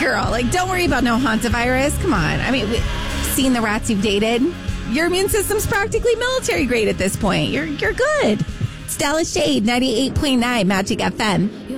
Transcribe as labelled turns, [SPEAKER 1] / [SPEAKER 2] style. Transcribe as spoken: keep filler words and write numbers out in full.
[SPEAKER 1] girl. Like, don't worry about no hantavirus. Come on. I mean, we've seen the rats you've dated. Your immune system's practically military grade at this point. You're you're good. Stella Shade, ninety-eight point nine Magic F M.